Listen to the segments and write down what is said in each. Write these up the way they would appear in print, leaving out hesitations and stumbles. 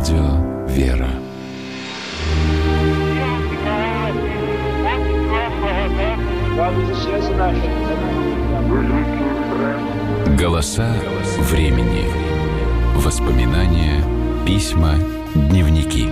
Радио «Вера». Голоса времени. Воспоминания, письма, дневники.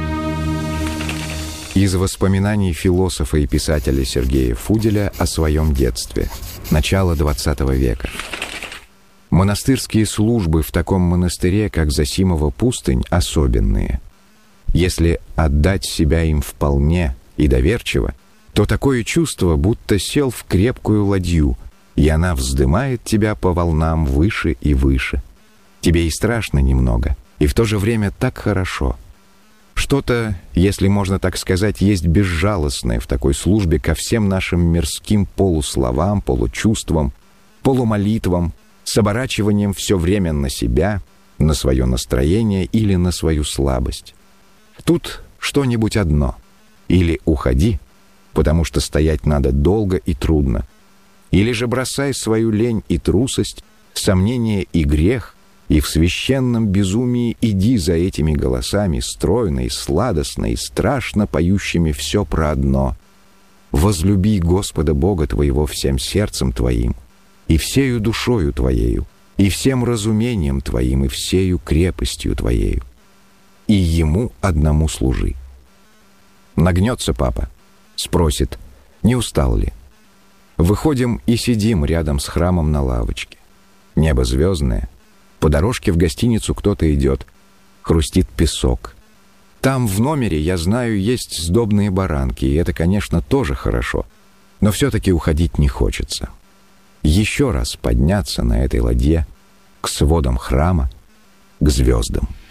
Из воспоминаний философа и писателя Сергея Фуделя о своем детстве. Начало XX века. Монастырские службы в таком монастыре, как Зосимова пустынь, особенные. Если отдать себя им вполне и доверчиво, то такое чувство, будто сел в крепкую ладью, и она вздымает тебя по волнам выше и выше. Тебе и страшно немного, и в то же время так хорошо. Что-то, если можно так сказать, есть безжалостное в такой службе ко всем нашим мирским полусловам, получувствам, полумолитвам, с оборачиванием все время на себя, на свое настроение или на свою слабость. Тут что-нибудь одно. Или уходи, потому что стоять надо долго и трудно, или же бросай свою лень и трусость, сомнение и грех, и в священном безумии иди за этими голосами, стройно и сладостно и страшно поющими все про одно. Возлюби Господа Бога твоего всем сердцем твоим, и всею душою твоею, и всем разумением твоим, и всею крепостью твоею, и Ему одному служи. Нагнется папа, спросит, не устал ли? Выходим и сидим рядом с храмом на лавочке. Небо звездное. По дорожке в гостиницу кто-то идет. Хрустит песок. Там в номере, я знаю, есть сдобные баранки, и это, конечно, тоже хорошо. Но все-таки уходить не хочется. Еще раз подняться на этой ладье к сводам храма, к звездам.